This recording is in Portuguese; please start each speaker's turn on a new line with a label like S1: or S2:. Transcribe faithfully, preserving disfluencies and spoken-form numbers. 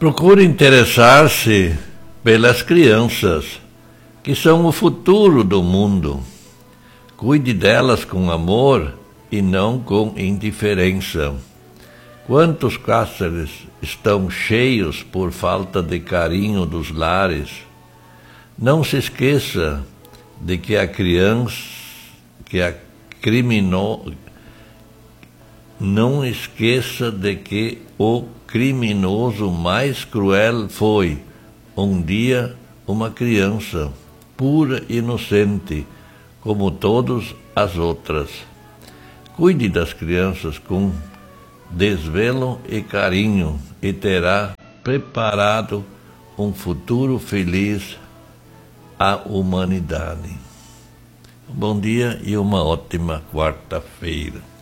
S1: Procure interessar-se pelas crianças, que são o futuro do mundo. Cuide delas com amor e não com indiferença. Quantos cáceres estão cheios por falta de carinho dos lares? Não se esqueça de que a criança, que a criminosa, não esqueça de que o criminoso mais cruel foi, um dia, uma criança, pura e inocente, como todas as outras. Cuide das crianças com desvelo e carinho e terá preparado um futuro feliz à humanidade. Bom dia e uma ótima quarta-feira.